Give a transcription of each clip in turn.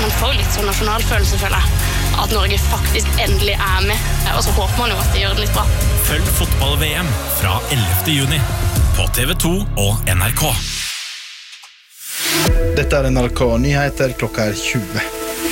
man får litt sånn nasjonalfølelse, føler jeg. At Norge faktisk endelig med. Og så håper man jo at de gjør det litt bra. Følg fotball-VM fra 11. juni på TV2 og NRK. Dette NRK Nyheter, klokka 20.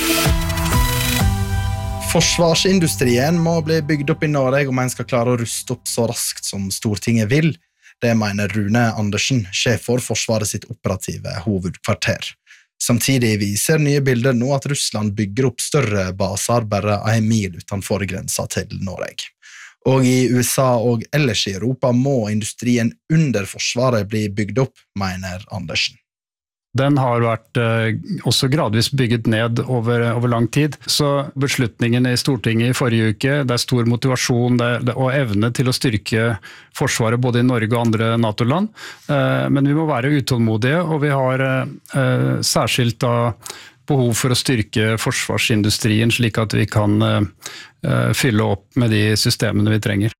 Forsvarsindustrien må bli bygd opp i Norge om en skal klare å ruste opp så raskt som Stortinget vil. Det mener Rune Andersen, sjef for Forsvaret sitt operative hovedkvarter. Samtidig viser nye bilder nå at Russland bygger opp større baser bare 1 mil utenfor grensa til Norge. Og i USA og ellers i Europa må industrien under Forsvaret bli bygd opp, mener Andersen. Den har vært også gradvis bygget ned over lang tid, så beslutningen i Stortinget i forrige uke, det stor motivasjon og evne til å styrke Forsvaret både i Norge og andre NATO-land, men vi må være utålmodige, og vi har særskilt behov for å styrke forsvarsindustrien slik at vi kan fylle opp med de systemene vi trenger.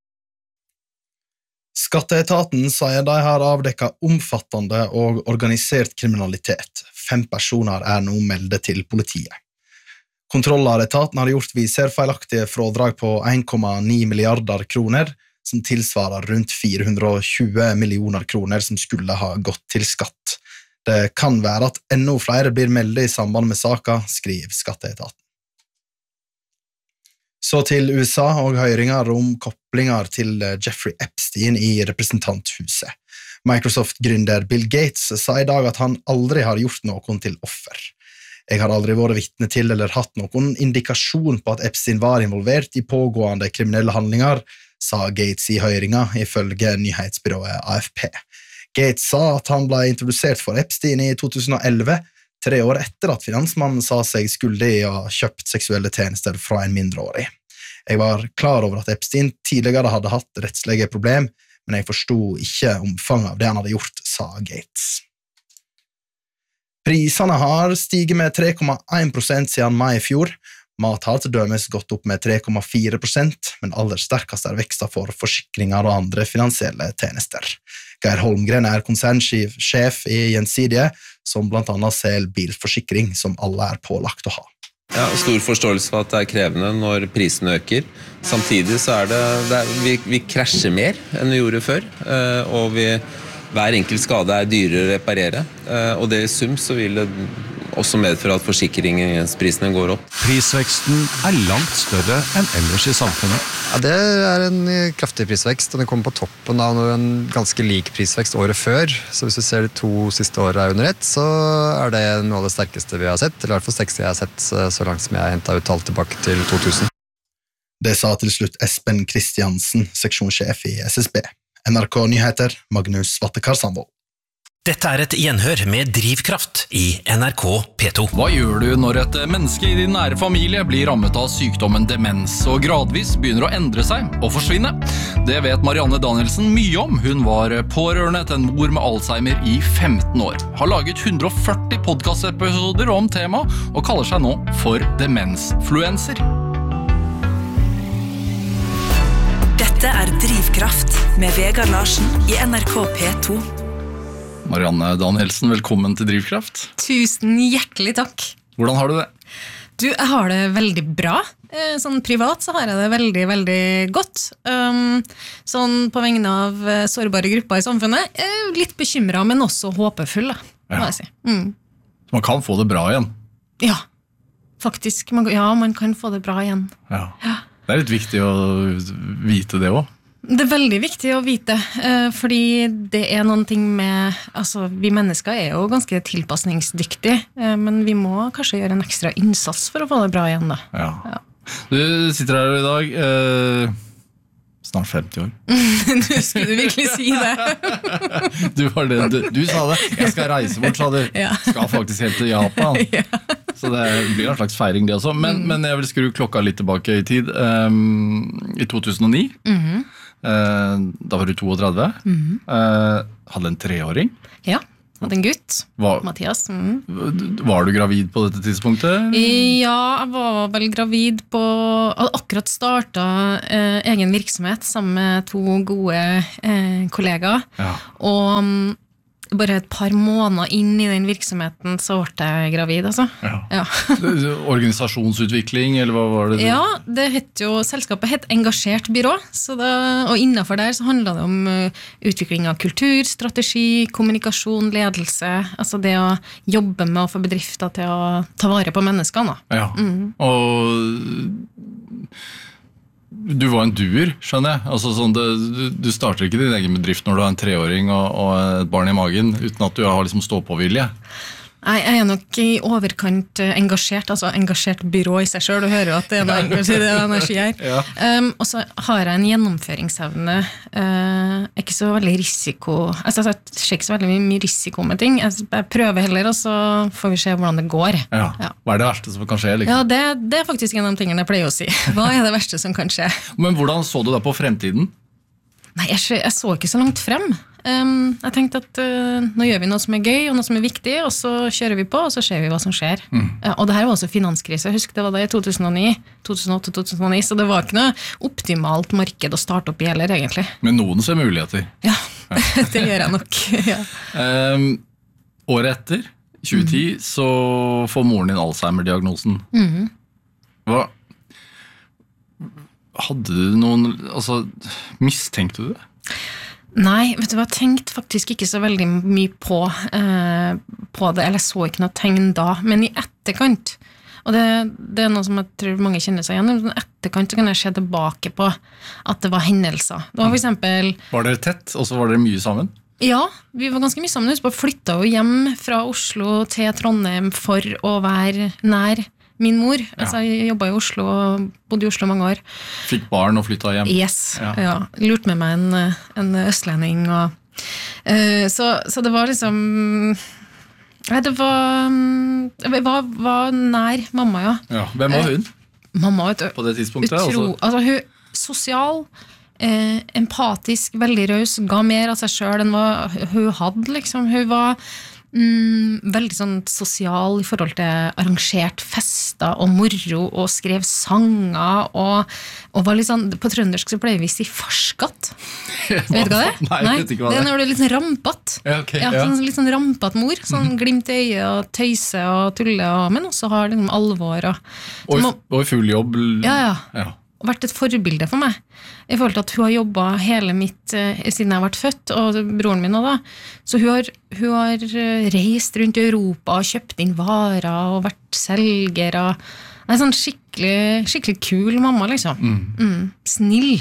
Skatteetaten sier de har avdekket omfattende og organisert kriminalitet. 5 personer nå meldet til politiet. Kontroller etaten har gjort viser feilaktige frådrag på 1,9 milliarder kroner, som tilsvarer rundt 420 millioner kroner som skulle ha gått til skatt. Det kan være at enda flere blir meldet i samband med saka, skriver Skatteetaten. Så til USA og høringer om koblinger til Jeffrey Epstein i representanthuset. Microsoft-gründer Bill Gates sa i dag at han aldri har gjort noen til offer. Jeg har aldri vært vitne til eller hatt noen indikasjon på at Epstein var involvert i pågående kriminelle handlinger, sa Gates i høringa, ifølge nyhetsbyrået AFP. Gates sa at han ble introdusert for Epstein i 2011, 3 år etter at finansmannen sa seg skyldig i å ha kjøpt seksuelle tjenester fra en mindreårig. Jeg var klar over at Epstein tidligere hadde hatt rettslige problem, men jeg forstod ikke omfanget av det han hadde gjort, sa Gates. Prisene har stiget med 3,1% siden mai i fjor. Mat har til dømes gått opp med 3,4%, men aller sterkest veksten for forsikringer og andre finansielle tjenester. Geir Holmgren konsernsjef i Gjensidige, som blant annet selger bilforsikring som alle pålagt å ha. Ja, stor forståelse for at det krevende når prisen øker. Samtidig så vi krasjer mer enn vi gjorde før, og hver enkelt skade dyrere å reparere, og det i sum så vil det også medføre at forsikringsprisene går opp. Prisveksten langt større enn ellers i samfunnet. Ja, det en kraftig prisvekst, og den kommer på toppen av en ganske lik prisvekst året før. Så hvis vi ser de 2 siste årene under ett, så det noe av det sterkeste vi har sett, eller i hvert fall sterkeste jeg har sett så langt som jeg hentet ut tall tilbake til 2000. Det sa til slutt Espen Kristiansen, seksjonssjef i SSB. NRK Nyheter, Magnus Vattekar Sandvold. Dette et gjenhør med Drivkraft i NRK P2. Hva gjør du når et menneske i din nære familie blir rammet av sykdommen demens og gradvis begynner å endre seg og forsvinne? Det vet Marianne Danielsen mye om. Hun var pårørende til en mor med Alzheimer i 15 år. Har laget 140 podcastepisoder om temaet og kaller seg nå for demensfluencer. Dette Drivkraft med Vegard Larsen i NRK P2. Marianne Danielsen, velkommen til Drivkraft. Tusen hjertelig takk. Hvordan har du det? Du, jeg har det veldig bra. Sånn privat så har jeg det veldig, veldig godt. Sånn på vegne av sårbare grupper i samfunnet. Litt bekymret, men også håpefull, må jeg si. Man kan få det bra igjen? Ja, faktisk. Man kan få det bra igjen. Ja. Det litt viktig å vite det også. Det veldig viktig å vite, fordi det noen ting med, altså vi mennesker jo ganske tilpasningsdyktige, men vi må kanskje gjøre en ekstra innsats for å få det bra igjen da. Ja. Du sitter her i dag, snart 50 år. Skulle du virkelig si det? Du sa det, jeg skal reise bort, sa du. Skal faktisk helt til Japan. Så det blir en slags feiring det også. Men jeg vil skru klokka litt tilbake i tid. I 2009, da var du 32, hadde en 3-åring. Ja, hadde en gutt, Mathias. Var du gravid på dette tidspunktet? Ja, jeg var vel gravid hadde akkurat startet egen virksomhet sammen med 2 gode kollegaer. Og bare et par måneder inn i den virksomheten så ble jeg gravid, altså. Ja. Organisasjonsutvikling, eller hva var det? Ja, selskapet het Engasjert Byrå, og innenfor der så handlet det om utvikling av kultur, strategi, kommunikasjon, ledelse, altså det å jobbe med å få bedrifter til å ta vare på menneskene. Ja, og du var en duer, skjønner jeg. Altså, du starter ikke din egen bedrift når du har en 3-åring og et barn i magen, uten at du har liksom stå-på-vilje. Nei, jeg nok i overkant engasjert, altså engasjert byrå i seg selv, du hører jo at det det energi her. Ja. Og så har jeg en gjennomføringsevne, ikke så veldig risiko, altså jeg ser ikke så veldig mye risiko med ting, jeg prøver heller, og så får vi se hvordan det går. Ja. Hva det verste som kan skje? Liksom? Ja, det faktisk en av de tingene jeg pleier å si. Hva det verste som kan skje? Men hvordan så du da på fremtiden? Nei, jeg så ikke så langt frem. Jeg tenkte at nå gjør vi noe som gøy og noe som viktig, og så kjører vi på, og så ser vi hva som skjer. Og det her var også finanskrise, jeg husker det var da i 2008-2009, så det var ikke noe optimalt marked å starte opp i heller, egentlig. Men noen ser muligheter. Ja, det gjør jeg nok. Ja. Året etter, 2010, så får moren din Alzheimer-diagnosen. Hva? Hadde du noen, altså, mistenkte du det? Nei, vet du hva, jeg tenkte faktisk ikke så veldig mye på det, eller så ikke noe tegn da, men i etterkant, og det noe som jeg tror mange kjenner seg igjen, i etterkant så kan jeg se tilbake på at det var hendelser. Det var for eksempel... Var dere tett, og så var dere mye sammen? Ja, vi var ganske mye sammen, vi flyttet jo hjem fra Oslo til Trondheim for å være nær min mor. Altså, jeg jobbet i Oslo og bodde i Oslo mange år. Fikk barn og flyttet hjem? Yes, ja. Lurt med meg en østlending. Så det var liksom... Det var nær mamma, ja. Hvem var hun? Mamma, vet du. På det tidspunktet? Altså, hun sosial, empatisk, veldig raus, ga mer av seg selv enn hva hun hadde, liksom. Hun var... veldig sånn sosial i forhold til arrangert fester og moro og skrev sanger og var litt sånn, på trøndersk så pleier vi å si farskatt. Vet du hva det? Nei, jeg vet ikke hva det er. Det når du er litt sånn rampat. Ja, okay, ja. Litt sånn rampat mor, sånn glimt i øyet og tøyse og tulle, men også har liksom alvor. Og i full jobb. Ja. Og vært et forbilde for meg i forhold til at hun har jobbet hele mitt siden jeg har vært født, og broren min også da, så hun har reist rundt i Europa og kjøpt inn varer og vært selger og en sånn skikkelig kul mamma liksom. Snill.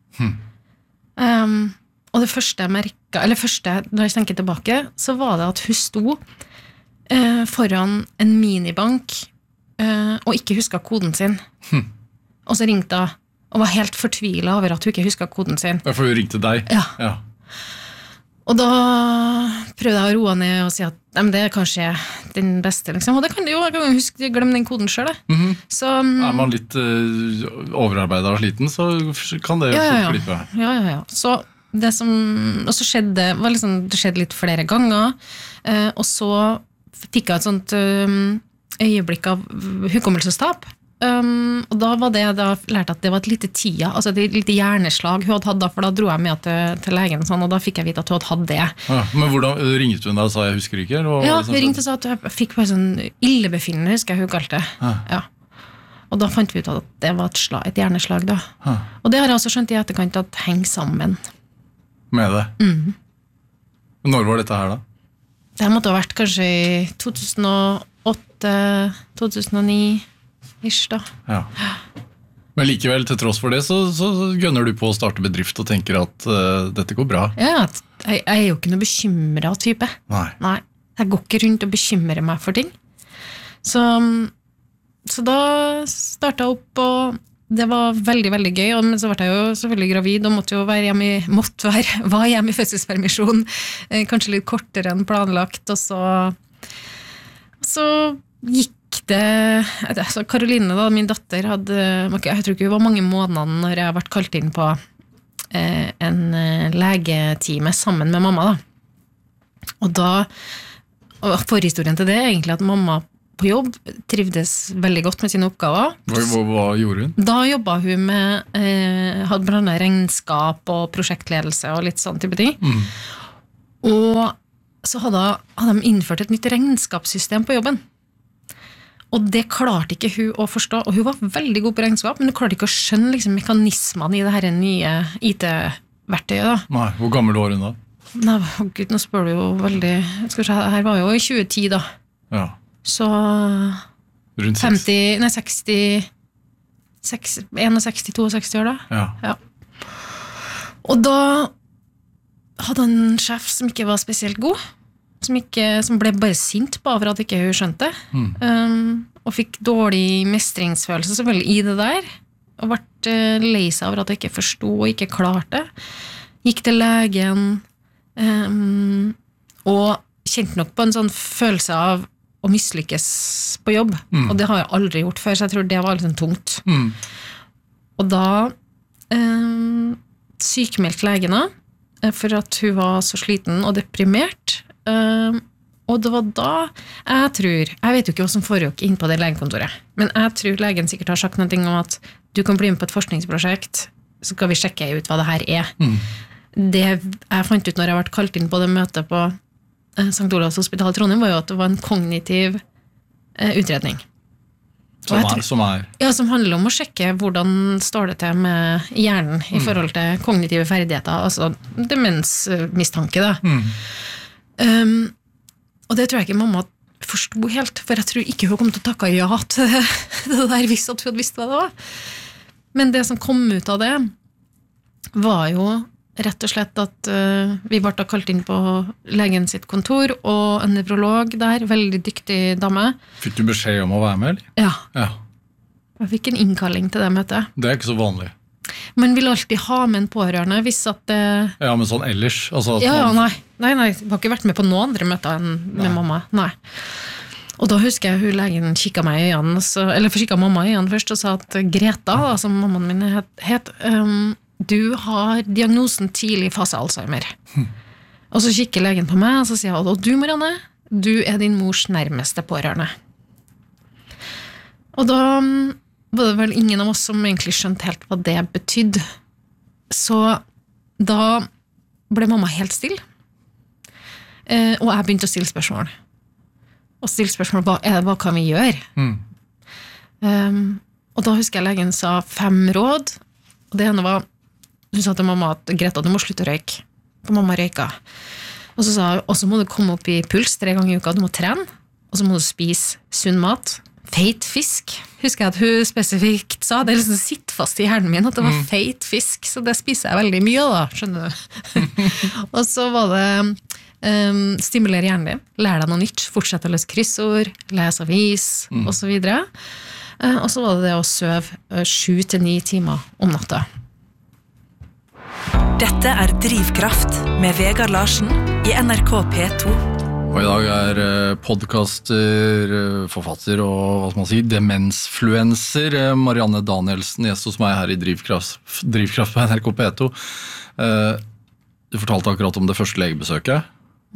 Og det første jeg merket, eller når jeg tenker tilbake, så var det at hun sto foran en minibank og ikke husket koden sin. Og så ringte hun og var helt fortvilet over at hun ikke husket koden sin. For hun ringte deg? Ja. Og da prøvde jeg å roe ned og si at det er kanskje den beste, liksom. Og det kan det jo, jeg kan huske, glemme den koden selv. Så, er man litt overarbeidet og sliten, så kan det jo klippe. Ja. Så det som også skjedde, var liksom, det skjedde litt flere ganger, og så fikk jeg et sånt øyeblikk av hukommelsestap. Og da var det jeg lærte at det var et lite tida, altså et lite hjerneslag hun hadde hatt da, for da dro jeg med til legen sånn, og da fikk jeg vite at hun hadde hatt det. Ja, men hvordan ringte hun da og sa jeg husker ikke? Ja, hun ringte og sa at jeg fikk bare sånn illebefinnende, husker jeg hun kalte det. Ja. Og da fant vi ut at det var et hjerneslag da. Og det har jeg også skjønt i etterkant at henger sammen. Med det? Når var dette her da? Det måtte ha vært kanskje i 2008, 2009 ish da. Ja. Men likevel, til tross for det, så gønner du på å starte bedrift og tenker at dette går bra. Ja, jeg er jo ikke noe bekymret type. Nei. Jeg går ikke rundt og bekymrer meg for ting. Så da startet jeg opp, og det var veldig, veldig gøy, men så ble jeg jo selvfølgelig gravid, og måtte jo være hjemme i fødselspermisjon, kanskje litt kortere enn planlagt, og så gikk det, Karoline da, min datter jeg tror ikke hun var mange månedene når jeg ble kalt inn på en legetime sammen med mamma da. Og forhistorien til det er egentlig at mamma på jobb trivdes veldig godt med sine oppgaver. Hva gjorde hun? Da jobbet hun med hadde blant annet regnskap og prosjektledelse og litt sånn type ting. Og så hadde de innført et nytt regnskapssystem på jobben. Og det klarte ikke hun å forstå, og hun var veldig god på regnskap, men hun klarte ikke å skjønne liksom, mekanismene i det her nye IT-verktøyet. Da. Nei, hvor gammel var hun da? Nei, Gud, nå spør du jo veldig... Skal vi se, her var jo i 2010 da. Ja. Så... Rundt 50, nei 60... 61-62 år da. Ja. Og da hadde en sjef som ikke var spesielt god, som ble bare sint på over at ikke hun skjønte, og fikk dårlig mestringsfølelse selvfølgelig i det der, og ble lei seg over at jeg ikke forstod og ikke klarte. Gikk til legen, og kjente nok på en sånn følelse av å mislykkes på jobb, og det har jeg aldri gjort før, så jeg tror det var litt sånn tungt. Og da sykmeldt legene for at hun var så sliten og deprimert, og det var da jeg vet jo ikke hva som foregikk inn på det legekontoret, men jeg tror legen sikkert har sagt noe om at du kan bli med på et forskningsprosjekt, så skal vi sjekke ut hva det her er. Det jeg fant ut når jeg ble kalt inn på det møtet på St. Olavs Hospital i Trondheim, var jo at det var en kognitiv utredning. Som handler om å sjekke hvordan står det til med hjernen i forhold til kognitive ferdigheter, altså demensmistanke da. Og det tror jeg ikke mamma forstod helt, for jeg tror ikke hun kom til å takke ja til det der hvis at hun hadde visst hva det var. Men det som kom ut av det var jo rett og slett at vi ble da kalt inn på legen sitt kontor, og en nevrolog der, veldig dyktig dame. Fikk du beskjed om å være med, eller? Ja. Jeg fikk en innkalling til det møtet. Det er ikke så vanlig. Man vil alltid ha med en pårørende hvis at det... Ja, men sånn ellers? Altså nei. Jeg har ikke vært med på noen andre møter enn med mamma. Nei. Og da husker jeg hun legen kikket meg i øynene, eller kikket mamma i øynene først og sa at Greta, som mammaen min het, du har diagnosen tidlig fase Alzheimer. Og så kikker legen på meg, og så sier han, og du Marianne, du er din mors nærmeste pårørende. Og da var det vel ingen av oss som egentlig skjønte helt hva det betydde. Så da ble mamma helt stille. Og jeg begynte å stille spørsmål. Og stille spørsmål, hva kan vi gjøre? Og da husker jeg legen sa 5 råd, og det ene var, hun sa til mamma at Greta, du må slutte å røyke. For mamma røyka. Og så sa hun, og så må du komme opp i puls 3 ganger i uka, du må trene, og så må du spise sunn mat. Feit fisk, husker jeg at hun spesifikt sa, det liksom sitter fast i hjernen min at det var feit fisk, så det spiser jeg veldig mye da, skjønner du. Og så var det stimulere hjernen din, lære deg noe nytt, fortsette å løse kryssord, lese avis, og så videre. Og så var det å søve 7-9 timer om natta. Dette er Drivkraft med Vegard Larsen i NRK P2. Og i dag er podcaster, forfatter og hva skal man si, demensfluencer Marianne Danielsen, gjest hos meg her i Drivkraft på NRK P2. Du fortalte akkurat om det første legebesøket.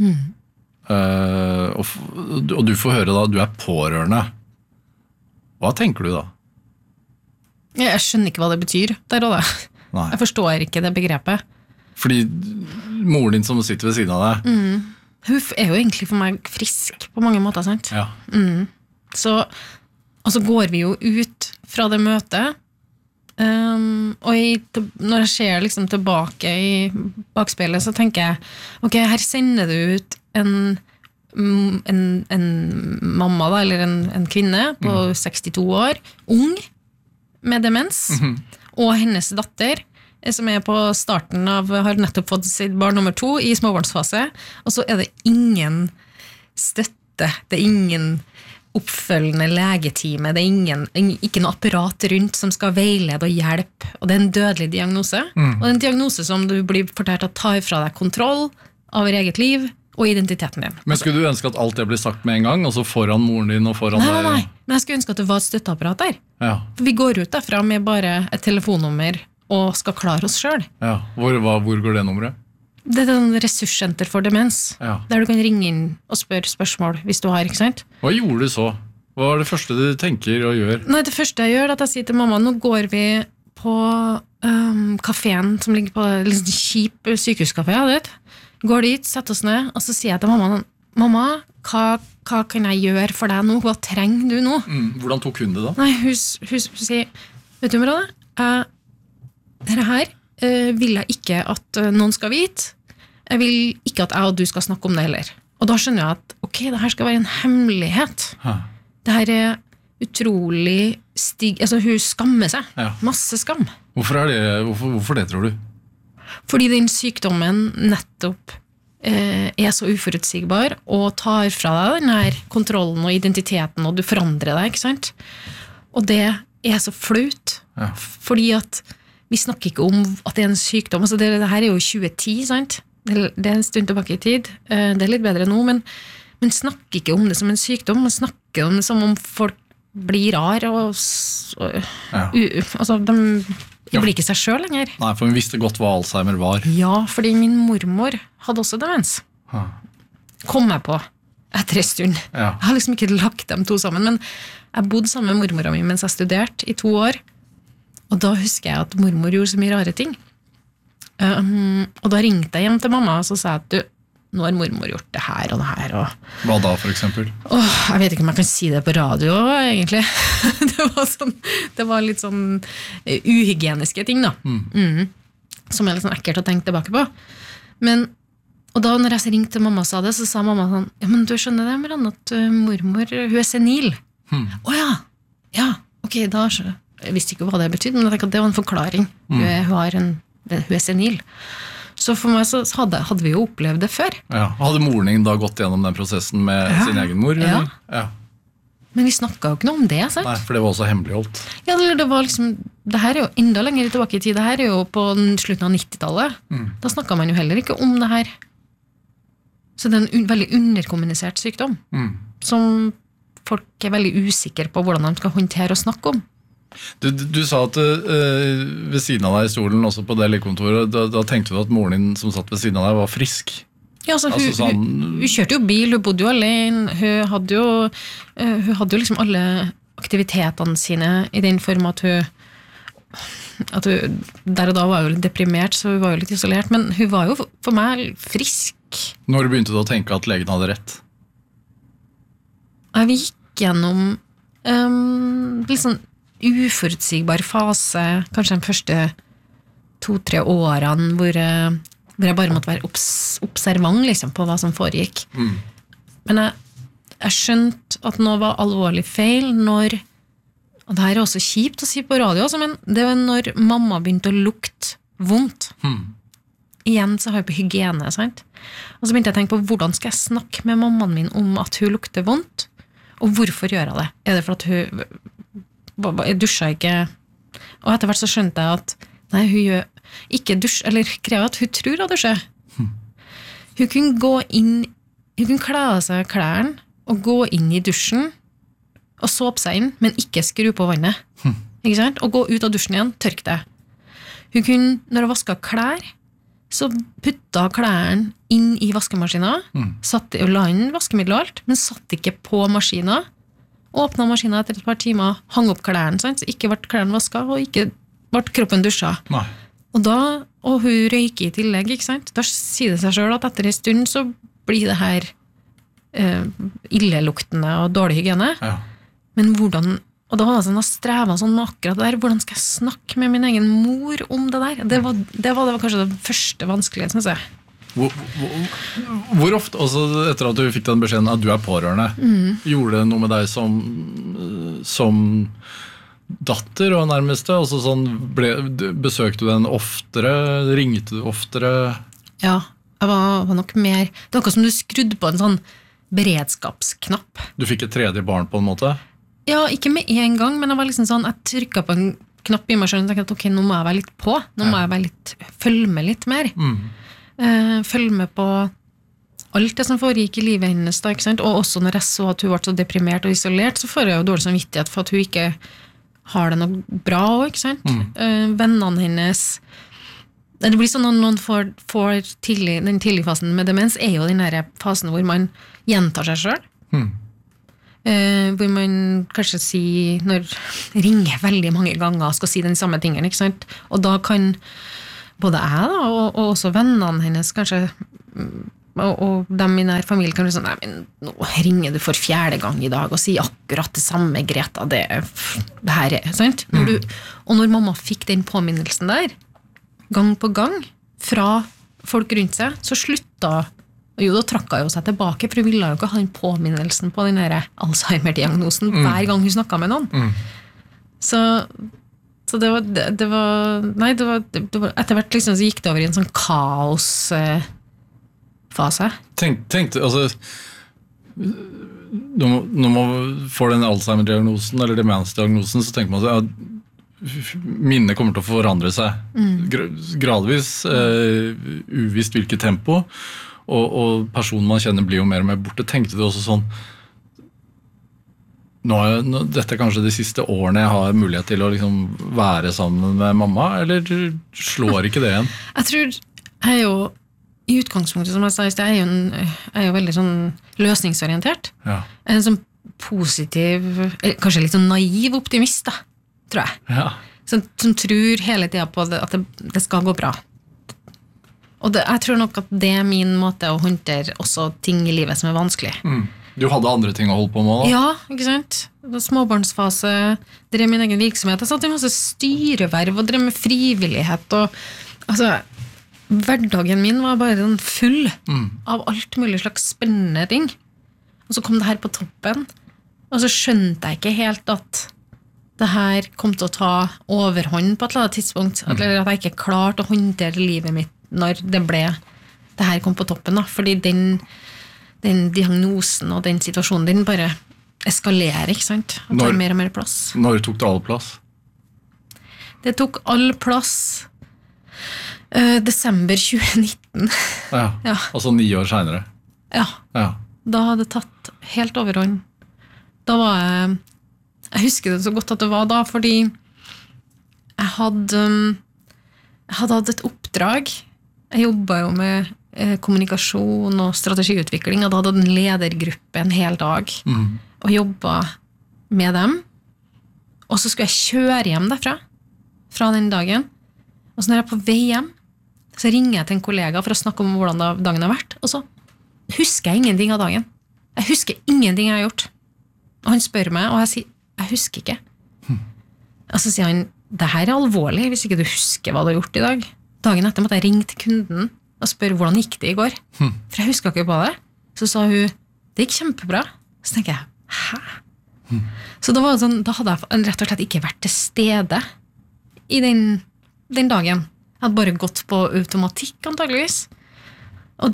Og du får høre da, du er pårørende. Hva tenker du da? Jeg skjønner ikke hva det betyr, der og det. Nei. Jeg forstår ikke det begrepet. Fordi moren din som sitter ved siden av deg, hun er jo egentlig for meg frisk på mange måter, sant? Ja. Så, og så går vi jo ut fra det møtet, og når jeg ser liksom tilbake i bakspeilet, så tenker jeg, ok, her sender du ut en mamma da, eller en kvinne på 62 år, ung, med demens, og hennes datter, som er på starten av, har nettopp fått sitt barn nummer 2 i småbarnsfase, og så er det ingen støtte, det er ingen oppfølgende legetime, det er ikke noe apparat rundt som skal veilede og hjelpe, og det er en dødelig diagnose, og det er en diagnose som du blir fortalt å ta ifra deg kontroll over eget liv og identiteten din. Men skulle du ønske at alt det ble sagt med en gang, og så foran moren din og foran deg? Nei, men jeg skulle ønske at det var et støtteapparat der. Ja. For vi går ut derfra med bare et telefonnummer og skal klare oss selv. Ja, hvor går det nummeret? Det er en ressurssenter for demens, der du kan ringe inn og spørre spørsmål hvis du har, ikke sant? Hva gjorde du så? Hva er det første du tenker og gjør? Nei, det første jeg gjør er at jeg sier til mamma, nå går vi på kaféen som ligger på en kjip sykehuskafé, går dit, setter oss ned, og så sier jeg til mamma, mamma, hva kan jeg gjøre for deg nå? Hva trenger du nå? Hvordan tok hun det da? Nei, hun sier, vet du, Marianne, dette her vil jeg ikke at noen skal vite. Jeg vil ikke at jeg og du skal snakke om det heller. Og da skjønner jeg at, ok, det her skal være en hemmelighet. Det her utrolig altså hun skammer seg. Masse skam. Hvorfor det, tror du? Fordi den sykdommen nettopp så uforutsigbar og tar fra deg den her kontrollen og identiteten, og du forandrer deg, ikke sant? Og det så flaut, fordi at vi snakker ikke om at det en sykdom, altså det her jo 2010, sant? Det en stund tilbake i tid, det litt bedre nå, men man snakker ikke om det som en sykdom, man snakker om det som om folk blir rar, og altså de blir ikke seg selv lenger. Nei, for hun visste godt hva Alzheimer var. Ja, fordi min mormor hadde også demens. Kom jeg på etter en stund. Jeg har liksom ikke lagt dem to sammen, men jeg bodde sammen med mormora mi mens jeg studerte i 2 år, og da husker jeg at mormor gjorde så mye rare ting. Og da ringte jeg hjem til mamma, og så sa jeg at du, nå har mormor gjort det her og det her. Hva da, for eksempel? Jeg vet ikke om jeg kan si det på radio, egentlig. Det var litt sånn uhygieniske ting, da. Som litt sånn ekkelt å tenke tilbake på. Og da når jeg ringte mamma og sa det, så sa mamma sånn, ja, men du skjønner det, Marianne, at mormor, hun senil. Ja, ok, da jeg visste ikke hva det betydde, men jeg tenkte at det var en forklaring. Hun senil. Så for meg så hadde vi jo opplevd det før. Hadde moren din da gått gjennom den prosessen med sin egen mor? Ja. Men vi snakket jo ikke noe om det, sant? Nei, for det var også hemmeligholdt. Ja, det var liksom, det her jo enda lenger tilbake i tid, det her jo på slutten av 90-tallet. Da snakket man jo heller ikke om det her. Så det en veldig underkommunisert sykdom, som folk veldig usikre på hvordan de skal håndtere og snakke om. Du sa at ved siden av deg i stolen, også på det legekontoret, da tenkte du at moren din som satt ved siden av deg var frisk. Ja, altså, hun kjørte jo bil, hun bodde jo alene, hun hadde jo liksom alle aktivitetene sine i den form at hun der og da var jo litt deprimert, så hun var jo litt isolert, men hun var jo for meg frisk. Når begynte du å tenke at legen hadde rett? Jeg gikk gjennom litt sånn uforutsigbar fase, kanskje de første 2-3 årene hvor jeg bare måtte være observant liksom, på hva som foregikk. Men jeg skjønte at noe var alvorlig feil når, og det her også kjipt å si på radio, altså, men det var når mamma begynte å lukte vondt. Igjen så har jeg på hygiene, sant? Og så begynte jeg å tenke på hvordan skal jeg snakke med mammaen min om at hun lukter vondt, og hvorfor gjør jeg det? Det for at jeg dusja ikke, og etter hvert så skjønte jeg at nei, hun gjør ikke dusj, eller krever at hun tror at dusjer. Hun kunne gå inn, hun kunne kle av seg klærne og gå inn i dusjen og såpe seg inn, men ikke skru på vannet. Ikke sant? Og gå ut av dusjen igjen, tørke det. Hun kunne, når hun vasket klær, så putta klærne inn i vaskemaskinen, satte og la inn vaskemiddel og alt, men satt ikke på maskinen, åpnet maskinen etter et par timer, hang opp klærne, sant? Så ikke ble klærne vasket, og ikke ble kroppen dusja. Og hun røyker i tillegg, ikke sant? Da sier det seg selv at etter en stund så blir det her illeluktende og dårlig hygiene. Men hvordan, og da var det sånn, jeg strevet sånn med akkurat det der, hvordan skal jeg snakke med min egen mor om det der? Det var kanskje det første vanskelige, synes jeg. Hvor ofte, også etter at du fikk den beskjeden at du pårørende, gjorde det noe med deg som datter og nærmeste? Altså sånn, besøkte du den oftere? Ringte du oftere? Ja, jeg var nok mer. Det var akkurat som du skrudde på en sånn beredskapsknapp. Du fikk et tredje barn på en måte? Ja, ikke med en gang, men jeg var liksom sånn, jeg trykket på en knapp i meg selv og tenkte at ok, nå må jeg være litt på. Nå må jeg være litt, følge med litt mer. Følge med på alt det som foregikk i livet hennes da, ikke sant? Og også når jeg så at hun ble så deprimert og isolert, så får jeg jo dårlig samvittighet for at hun ikke har det noe bra også, ikke sant? Vennene hennes, det blir sånn når noen får den tidligfasen med demens, jo den der fasen hvor man gjentar seg selv, hvor man kanskje ringer veldig mange ganger og skal si den samme tingen, ikke sant? Og da kan både jeg da, og også vennene hennes kanskje og dem i nær familie kan bli sånn, nei, men nå ringer du for 4. gang i dag og sier akkurat det samme, Greta, det her sant? Og når mamma fikk den påminnelsen der, gang på gang, fra folk rundt seg, så slutta, jo, da trakk hun seg tilbake, for hun ville jo ikke ha den påminnelsen på den der Alzheimer-diagnosen hver gang hun snakket med noen. Så det var etter hvert liksom, så gikk det over i en sånn kaosfase. Tenkte, altså, når man får den Alzheimer-diagnosen, eller demensdiagnosen, så tenker man seg at minnet kommer til å forandre seg gradvis, uvisst hvilket tempo, og personen man kjenner blir jo mer og mer borte. Tenkte du også sånn, dette kanskje de siste årene jeg har mulighet til å liksom være sammen med mamma, eller slår ikke det igjen? Jeg tror, jeg er jo i utgangspunktet, som jeg sa i sted, jeg er jo veldig sånn løsningsorientert. Ja. En sånn positiv, kanskje litt sånn naiv optimist da, tror jeg. Ja. Som tror hele tiden på det, at det skal gå bra. Og jeg tror nok at det er min måte å håndtere også ting i livet som er vanskelig. Du hadde andre ting å holde på med da? Ja, ikke sant? Småbarnsfase, drev min egen virksomhet. Jeg satt i masse styreverv og drev med frivillighet. Og, altså, hverdagen min var bare full av alt mulig slags spennende ting. Og så kom det her på toppen. Og så skjønte jeg ikke helt at det her kom til å ta overhånd på et eller annet tidspunkt. Eller at jeg ikke klarte å håndtere livet mitt når det her kom på toppen da, fordi den diagnosen og den situasjonen, den bare eskalerer, ikke sant? Og tar mer og mer plass. Når tok det all plass? Det tok all plass desember 2019. Ja, altså 9 år senere. Ja, da hadde det tatt helt overhånd. Da var jeg husker det så godt at det var da, fordi jeg hadde hatt et oppdrag. Jeg jobbet jo med kommunikasjon og strategiutvikling, og da hadde en ledergruppe en hel dag og jobbet med dem. Og så skulle jeg kjøre hjem derfra, fra den dagen. Og så når jeg er på vei hjem, så ringer jeg til en kollega for å snakke om hvordan dagen har vært, og så husker jeg ingenting av dagen. Jeg husker ingenting jeg har gjort. Og han spør meg, og jeg sier, jeg husker ikke. Og så sier han, det her er alvorlig hvis ikke du husker hva du har gjort i dag. Dagen etter måtte jeg ringe til kunden og spørre hvordan gikk det i går. For jeg husker ikke på det. Så sa hun, det gikk kjempebra. Så tenker jeg, hæ? Så da hadde jeg rett og slett ikke vært til stede i den dagen. Jeg hadde bare gått på automatikk antageligvis. Og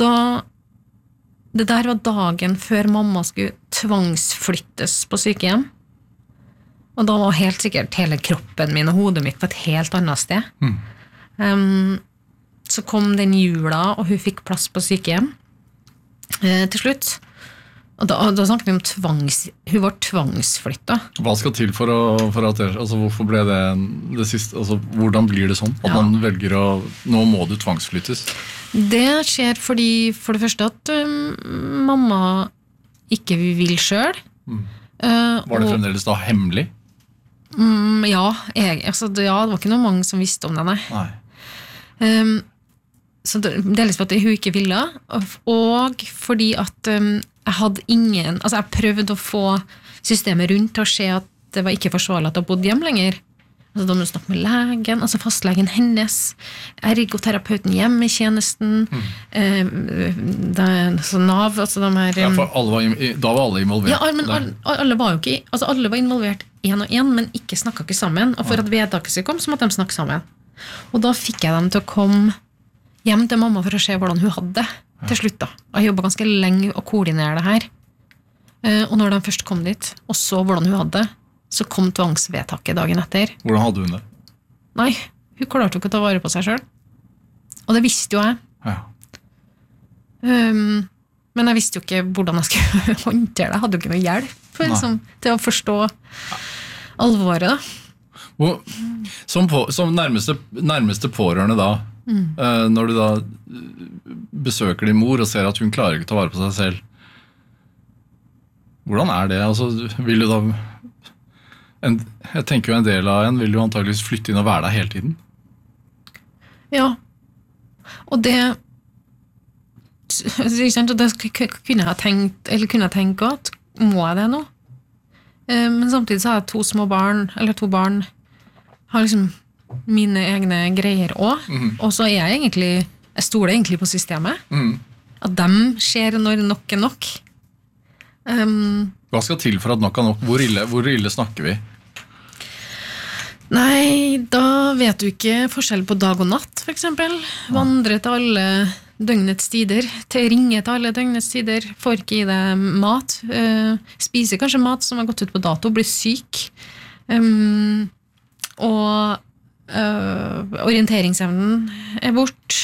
det der var dagen før mamma skulle tvangsflyttes på sykehjem. Og da var helt sikkert hele kroppen min og hodet mitt på et helt annet sted. Så kom den jula, og hun fikk plass på sykehjem til slutt. Og da snakket vi om hun var tvangsflyttet. Hva skal til for at det, altså hvorfor ble det siste, altså hvordan blir det sånn? At man velger nå må du tvangsflyttes? Det skjer fordi, for det første at mamma ikke vil selv. Var det fremdeles da hemmelig? Ja, det var ikke noe mange som visste om det, nei. Så dels for at hun ikke ville, og fordi at jeg hadde jeg prøvde å få systemet rundt til å se at det var ikke forsvarlig at jeg bodde hjem lenger. Altså, da må du snakke med legen, altså fastlegen hennes, ergoterapeuten hjemme i tjenesten, så NAV, altså de her... Ja, for da var alle involvert. Ja, men alle var jo ikke, altså alle var involvert en og en, men snakket ikke sammen, og for at vedtaket skulle komme, så måtte de snakke sammen. Og da fikk jeg dem til å komme hjem til mamma for å se hvordan hun hadde det til slutt da. Jeg jobbet ganske lenge å koordinere det her. Og når de først kom dit, og så hvordan hun hadde, så kom tvangsvedtaket dagen etter. Hvordan hadde hun det? Nei, hun klarte jo ikke å ta vare på seg selv. Og det visste jo jeg. Ja. Men jeg visste jo ikke hvordan jeg skulle håndtere det. Jeg hadde jo ikke noe hjelp liksom, til å forstå alvoret da. Som nærmeste pårørende da, når du da besøker din mor og ser at hun klarer ikke å ta vare på seg selv, hvordan er det? Altså, vil du da jeg tenker jo en del av en vil jo antageligvis flytte inn og være der hele tiden. Ja, og det ikke sant, og da kunne jeg tenke at må jeg det nå? Men samtidig så har jeg 2 små barn, eller 2 barn, har liksom mine egne greier også, og så jeg stoler egentlig på systemet, at de ser når nok nok. Hva skal til for at nok er nok? Hvor ille snakker vi? Nei, da vet du ikke forskjell på dag og natt, for eksempel. Vandre til alle døgnets tider, ringe til alle døgnets tider, får ikke i deg mat, spiser kanskje mat som har gått ut på dato, blir syk, og orienteringsevnen er bort,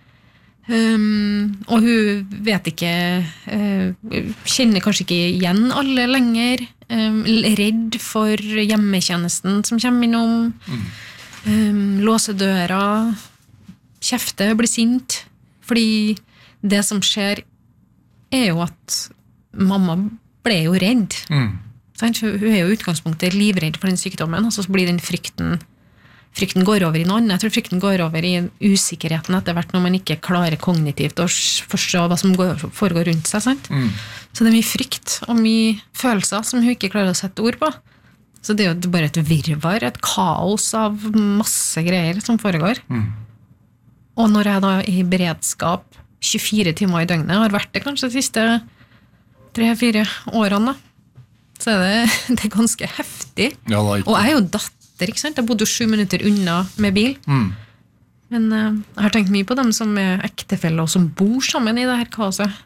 og hun vet ikke, kjenner kanskje ikke igjen alle lenger, redd for hjemmetjenesten som kommer innom, låse døra, kjefte, bli sint, fordi det som skjer er jo at mamma ble jo redd. Hun er jo i utgangspunktet livredd for den sykdommen, og så blir den frykten går over i noe annet. Jeg tror frykten går over i usikkerheten etter hvert når man ikke klarer kognitivt å forstå hva som foregår rundt seg. Sant? Så det er mye frykt og mye følelser som hun ikke klarer å sette ord på. Så det er jo bare et virvar, et kaos av masse greier som foregår. Og når jeg da er i beredskap 24 timer i døgnet, har vært det kanskje de siste 3-4 årene, så er det ganske heftig. Ja, og jeg er jo datter, ikke sant? Jeg bodde 7 minutter unna med bil. Men jeg har tenkt mye på dem som er ektefeller og som bor sammen i det her kaoset.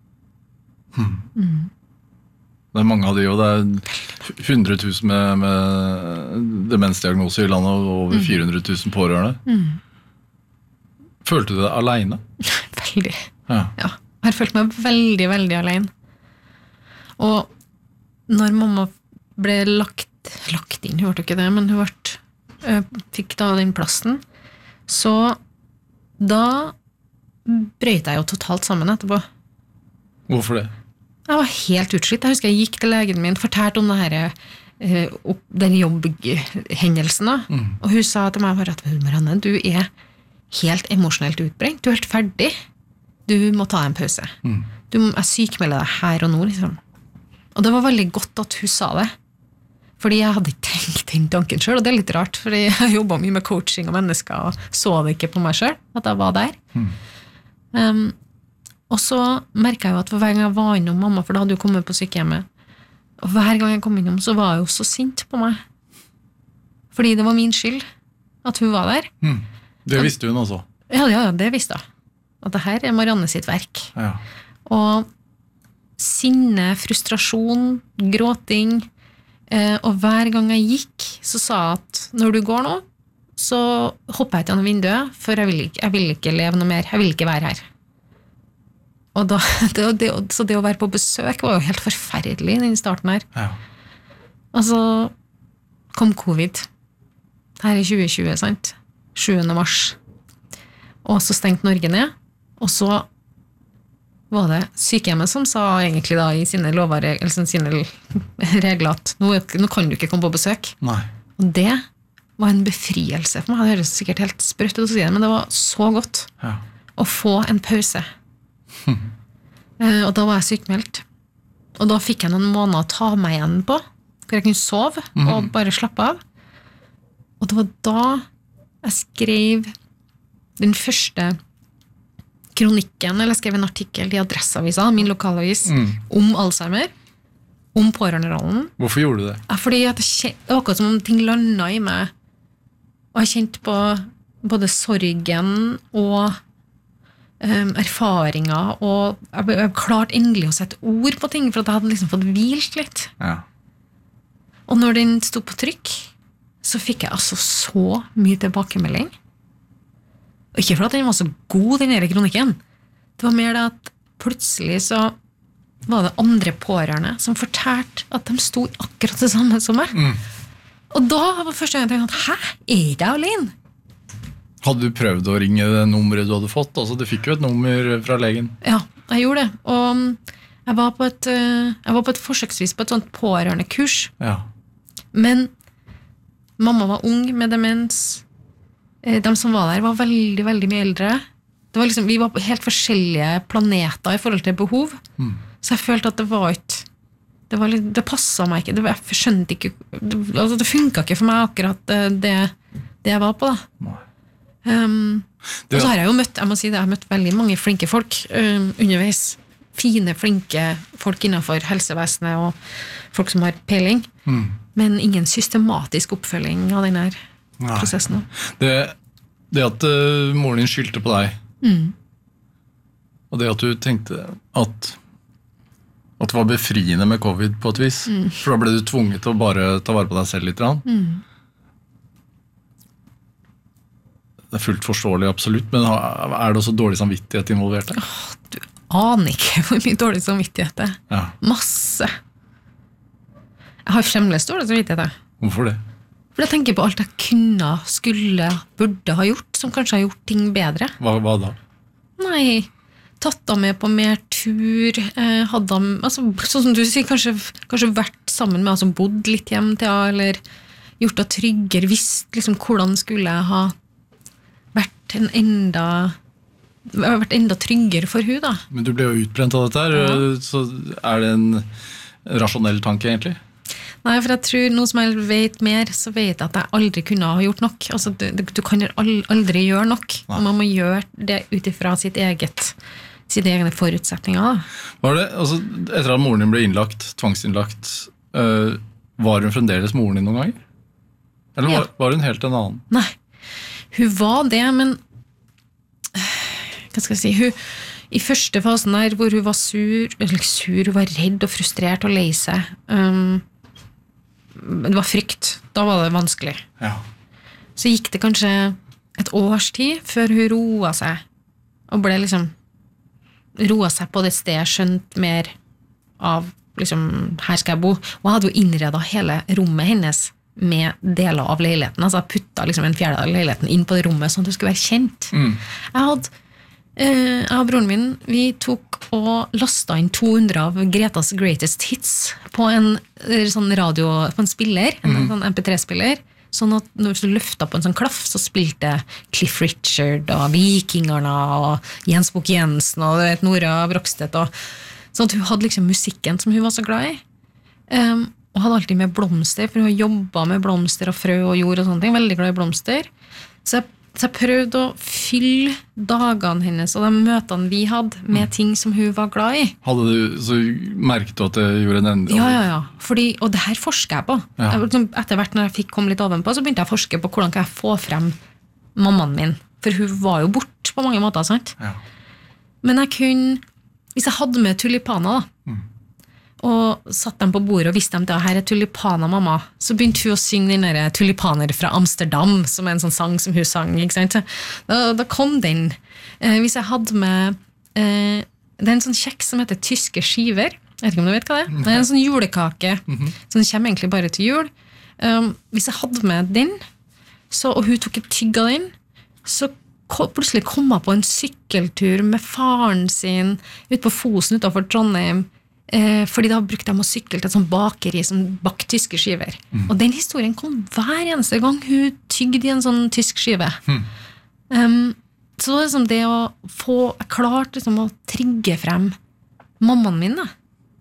Det er mange av de, og det er 100 000 med demensdiagnose i landet, og over 400 000 pårørende. Følte du deg alene? Veldig. Ja. Jeg har følt meg veldig, veldig alene. Og når mamma ble lagt inn, hun ble ikke det, men hun fikk da den plassen, så da brøt jeg jo totalt sammen etterpå. Hvorfor det? Jeg var helt utslitt. Jeg husker jeg gikk til legen min, fortalte om den jobbhendelsen, og hun sa til meg bare at Marianne, du er helt emosjonelt utbrengt. Du er helt ferdig. Du må ta en pause. Du er sykmelder deg her og nå, liksom. Og det var veldig godt at hun sa det. Fordi jeg hadde ikke tenkt den tanken selv, og det er litt rart, fordi jeg jobbet mye med coaching og mennesker, og så det ikke på meg selv, at jeg var der. Og så merket jeg jo at hver gang jeg var innom mamma, for da hadde hun kommet på sykehjemmet, og hver gang jeg kom innom, så var hun så sint på meg. Fordi det var min skyld at hun var der. Det visste hun også. Ja, det visste hun. At det her er Marianne sitt verk. Ja. Og sinne, frustrasjon, gråting, og hver gang jeg gikk, så sa jeg at når du går nå, så hopper jeg ut gjennom vinduet, for jeg vil ikke leve noe mer, jeg vil ikke være her. Og da, så det å være på besøk var jo helt forferdelig i den starten her. Ja. Og så kom covid. Her i 2020, sant? 7. mars. Og så stengte Norge ned, og så var det sykehjemmet som sa egentlig da i sine lover, eller sine regler at nå kan du ikke komme på besøk. Nei. Og det var en befrielse for meg. Det høres sikkert helt sprøtt ut å si det, men det var så godt å få en pause. Og da var jeg sykmeldt. Og da fikk jeg noen måneder å ta meg igjen på, hvor jeg kunne sove og bare slappe av. Og det var da jeg skrev den første kronikken, eller jeg skrev en artikkel i Adresseavisa, min lokalavis, om Alzheimer, om pårørenderollen. Hvorfor gjorde du det? Fordi det var akkurat som om ting landet i meg, og jeg kjente på både sorgen og erfaringer, og jeg klarte endelig å sette ord på ting, for at jeg hadde liksom fått hvilt litt. Ja. Og når den stod på trykk, så fikk jeg altså så mye tilbakemelding. Og ikke for at den var så god, den her kronikken. Det var mer det at plutselig så var det andre pårørende som fortalte at de sto akkurat det samme som meg. Og da var det første gang jeg tenkte, hæ? Er jeg alene? Hadde du prøvd å ringe det nummeret du hadde fått? Altså, du fikk jo et nummer fra legen. Ja, jeg gjorde det. Og jeg var på et forsøksvis på et sånt pårørendekurs. Ja. Men mamma var ung med demens. De som var der var veldig, veldig mye eldre. Det var liksom, vi var på helt forskjellige planeter i forhold til behov. Så jeg følte at det var ikke det passet meg ikke, jeg skjønte ikke det funket ikke for meg akkurat det jeg var på da. Og så har jeg jo møtt, jeg må si det, jeg har møtt veldig mange flinke folk underveis, fine, flinke folk innenfor helsevesenet og folk som har peiling, men ingen systematisk oppfølging av denne prosessen. Det at moren din skyldte på deg, og det at du tenkte at det var befriende med covid på et vis, for da ble du tvunget til å bare ta vare på deg selv litt. Det fullt forståelig, absolutt, men det også dårlig samvittighet involvert der? Du aner ikke hvor mye dårlig samvittighet det Masse. Jeg har fremdeles dårlig samvittighet. Hvorfor det? For jeg tenker på alt jeg kunne, skulle, burde ha gjort, som kanskje har gjort ting bedre. Hva da? Nei, tatt dem med på mer tur, hadde dem, altså, sånn som du sier, kanskje vært sammen med, altså bodd litt hjem til, eller gjort det tryggere, visst liksom hvordan skulle jeg ha vært enda tryggere for hun da. Men du ble jo utbrent av dette her, så det en rasjonell tanke egentlig? Nei, for jeg tror noe som jeg vet mer, så vet jeg at jeg aldri kunne ha gjort nok. Altså, du kan aldri gjøre nok. Man må gjøre det utifra sine egne forutsetninger. Var det, altså, etter at moren din ble tvangsinnlagt, var hun fremdeles moren din noen ganger? Eller var hun helt en annen? Nei, hun var det, men hva skal jeg si, i første fasen der, hvor hun var hun var redd og frustrert og lei seg, det var frykt, da var det vanskelig. Så gikk det kanskje et års tid før hun roet seg, og ble liksom roet seg på det stedet, skjønt mer av liksom, her skal jeg bo, og jeg hadde jo innredet hele rommet hennes med deler av leiligheten, altså jeg puttet liksom en fjerde av leiligheten inn på det rommet, sånn at det skulle være kjent. Jeg og broren min, vi tok og lastet inn 200 av Gretas Greatest Hits på en sånn radio, på en spiller, en sånn MP3-spiller, sånn at når du løftet på en sånn klaff, så spilte Cliff Richard og Vikingarna og Jens Bukk Jensen og du vet, Nora Brokstedt og sånn at hun hadde liksom musikken som hun var så glad i og hadde alltid med blomster, for hun jobbet med blomster og frø og jord og sånne ting, veldig glad i blomster, så jeg prøvde å fylle dagene hennes og de møtene vi hadde med ting som hun var glad i. Så merket du at det gjorde en endring? Ja. Og det her forsker jeg på. Etter hvert når jeg fikk komme litt ovenpå, så begynte jeg å forske på hvordan kan jeg få frem mammaen min. For hun var jo bort på mange måter, sant? Men jeg kunne, hvis jeg hadde med tulipaner da, og satt dem på bordet og visste dem at her tulipaner, mamma, så begynte hun å synge den der tulipaner fra Amsterdam, som en sånn sang som hun sang, ikke sant? Da kom den. Hvis jeg hadde med, det en sånn kjeks som heter tyske skiver, jeg vet ikke om du vet hva det er, det en sånn julekake, som kommer egentlig bare til jul. Hvis jeg hadde med den, og hun tok et tygg av den, så plutselig kom jeg på en sykkeltur med faren sin ut på Fosen utenfor Trondheim, fordi da brukte de å sykle til et sånt bakeri som bakt tyske skiver. Og den historien kom hver eneste gang hun tygde i en sånn tysk skive. Så det liksom det å få klart liksom, å trigge frem mammaen min da.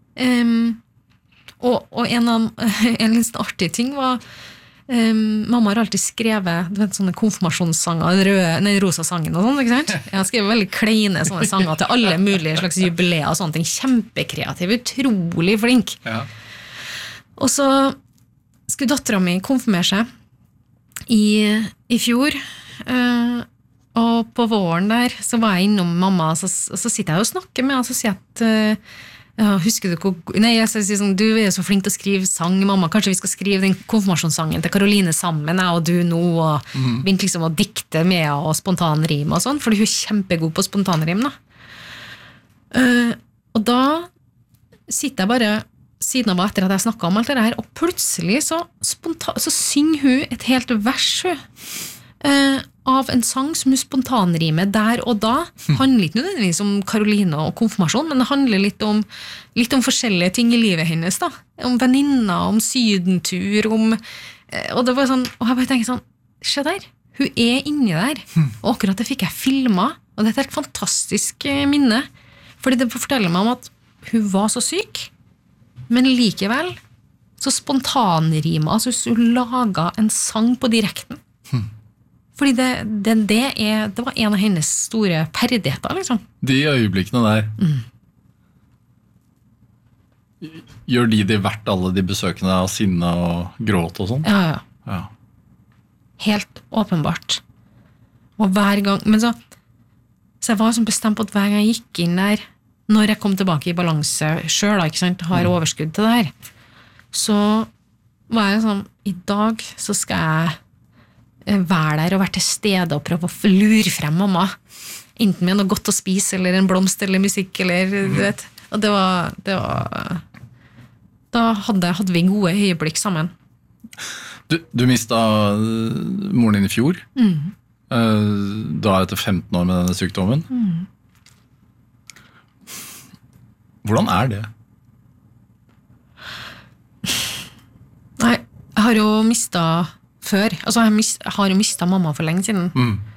Og en litt artig ting var mamma har alltid skrevet du vet, sånne konfirmasjonssanger, den rosa sangen og sånt, ikke sant? Jeg har skrevet veldig kleine sånne sanger til alle mulige slags jubileer og sånne ting, kjempekreativ, utrolig flink. Og så skulle datteren min konfirmere seg i fjor, og på våren der så var jeg innom mamma, og så sitter jeg og snakker med henne, og så sier jeg at husker du hvor... Nei, jeg sier sånn, du er så flink til å skrive sang, mamma, kanskje vi skal skrive den konfirmasjonssangen til Karoline sammen, jeg og du nå, og begynte liksom å dikte med og spontanrim og sånn, fordi hun er kjempegod på spontanrim da. Og da sitter jeg bare siden av etter at jeg snakket om alt det her, og plutselig så synger hun et helt vers av en sang som hun spontanrimer der og da, handler ikke nødvendigvis om Karoline og konfirmasjon, men det handler litt om forskjellige ting i livet hennes da, om venninner, om sydentur, og det var sånn, og jeg bare tenker sånn, se der, hun er inni der, og akkurat det fikk jeg filmet, Og det er et helt fantastisk minne, fordi det forteller meg om at hun var så syk, men likevel så spontanrima, altså hun laget en sang på direkten. Fordi det var en av hennes store ferdigheter, liksom. De øyeblikkene der. Gjør de verdt alle de besøkene av sinne og gråt og sånt? Ja. Helt åpenbart. Og hver gang, men så jeg var sånn bestemt på at hver gang jeg gikk inn der, når jeg kom tilbake i balanse selv, da, ikke sant, har overskudd til det her, så var jeg sånn, i dag så skal jeg være der og være til stede og prøve å lure frem mamma, enten med noe godt å spise, eller en blomst, eller musikk, eller du vet. Og det var da hadde vi gode øyeblikk sammen. Du mistet moren din i fjor, da etter 15 år med denne sykdommen. Hvordan det? Nei, jeg har jo mistet før. Altså, jeg har jo mistet mamma for lenge siden.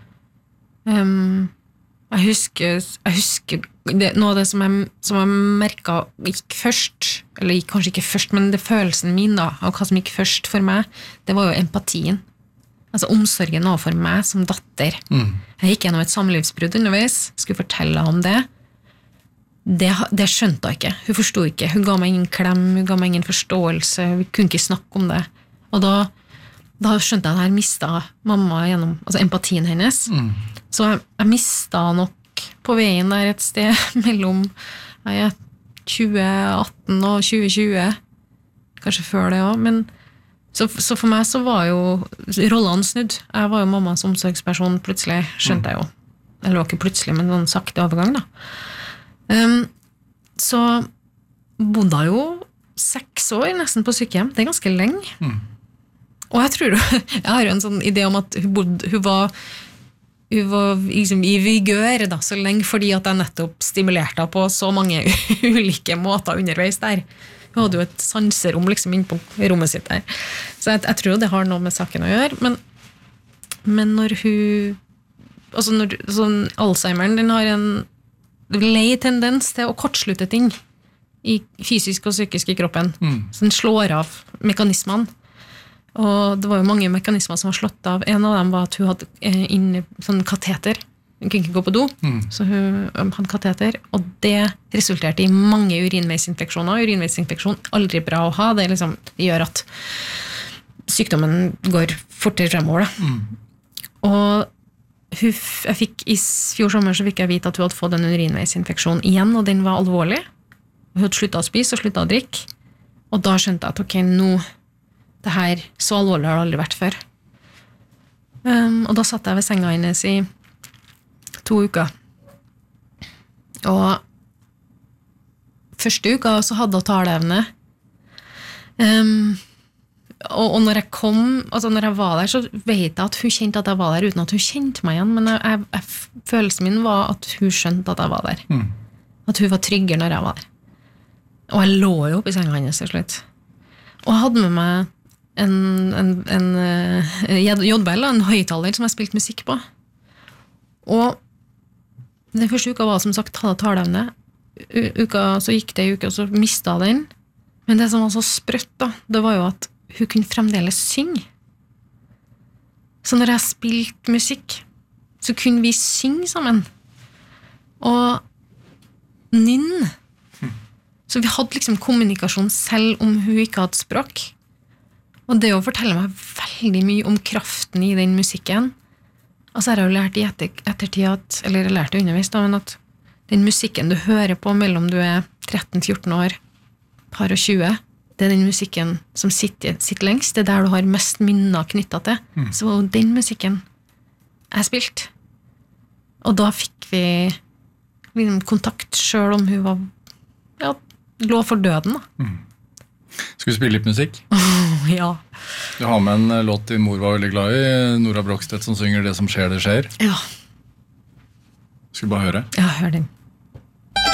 Jeg husker noe av det som jeg merket gikk først, eller kanskje ikke først, men det følelsen min da, av hva som gikk først for meg, det var jo empatien. Altså omsorgen overfor meg som datter. Jeg gikk gjennom et samlivsbrudd underveis, skulle fortelle om det. Det skjønte hun ikke. Hun forstod ikke. Hun ga meg ingen klem, hun ga meg ingen forståelse, vi kunne ikke snakke om det. Og da skjønte jeg at jeg mistet mamma gjennom empatien hennes. Så jeg mistet nok på veien der et sted mellom 2018 og 2020. Kanskje før det også, men så for meg så var jo rollene snudd. Jeg var jo mammas omsorgsperson plutselig, skjønte jeg jo. Eller var ikke plutselig, men sånn sakte overgang da. Så bodde jeg jo 6 år nesten på sykehjem. Det ganske lenge. Og jeg har jo en sånn idé om at hun var liksom i vigør da, så lenge fordi at jeg nettopp stimulerte henne på så mange ulike måter underveis der. Hun hadde jo et sanserom liksom inn på rommet sitt der. Så jeg tror det har noe med saken å gjøre, men når hun sånn Alzheimeren, den har en lei tendens til å kortslutte ting i fysisk og psykisk i kroppen. Så den slår av mekanismene. Og det var jo mange mekanismer som var slått av. En av dem var at hun hadde inne sånn kateter. Hun kunne ikke gå på do, så hun hadde kateter. Og det resulterte i mange urinveisinfeksjoner. Urinveisinfeksjon, aldri bra å ha. Det gjør at sykdommen går fortere fremover. Og jeg fikk i fjor sommer så fikk jeg vite at hun hadde fått en urinveisinfeksjon igjen, og den var alvorlig. Hun hadde sluttet å spise og sluttet å drikke. Og da skjønte jeg at ok, nå det her, så alvorlig har det aldri vært før. Og da satt jeg ved senga hennes i 2 uker. Og første uka så hadde hun taleevne. Og når jeg kom, altså når jeg var der, så vet jeg at hun kjente at jeg var der uten at hun kjente meg igjen, men følelsen min var at hun skjønte at jeg var der. At hun var tryggere når jeg var der. Og jeg lå jo oppe i senga hennes til slutt. Og jeg hadde med meg en JBL, en høyttaler som jeg spilte musikk på. Og den første uka var som sagt hadde taleevne. Så gikk det en uke, og så mistet jeg den. Men det som var så sprøtt da, det var jo at hun kunne fremdeles synge. Så når jeg spilte musikk, så kunne vi synge sammen. Og nynne. Så vi hadde liksom kommunikasjon selv om hun ikke hadde språk. Og det å fortelle meg veldig mye om kraften i den musikken. Og så har jeg jo lært i ettertid at, eller jeg lærte underveis da, men at den musikken du hører på mellom du 13-14 år, par og 20, det den musikken som sitter lengst, det der du har mest minner knyttet til. Så var den musikken jeg spilte. Og da fikk vi liksom kontakt selv om hun var lå for døden da. Skal vi spille litt musikk? Ja. Du har med en låt din mor var veldig glad i, Nora Brogstedt som synger Det som skjer, det skjer. Ja. Skal vi bare høre? Ja, hør den.